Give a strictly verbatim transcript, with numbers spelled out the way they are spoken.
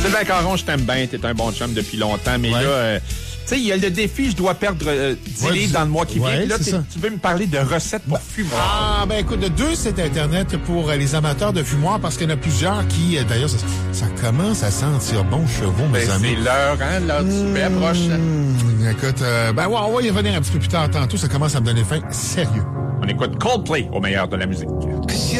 Sylvain Caron, je t'aime bien, t'es un bon chum depuis longtemps, mais ouais. là, euh, tu sais, il y a le défi, je dois perdre euh, dix ouais, livres dans le mois qui ouais, vient. Là, ça. tu veux me parler de recettes pour fumoir. Ah, ben écoute, de deux sites Internet pour euh, les amateurs de fumoir, parce qu'il y en a plusieurs qui, euh, d'ailleurs, ça, ça commence à sentir bon chevaux, mes Ben, amis. c'est l'heure, hein, l'heure du souper approche. Mmh, écoute, euh, ben ouais, on va y revenir un petit peu plus tard tantôt, ça commence à me donner faim, sérieux. On écoute Coldplay au meilleur de la musique.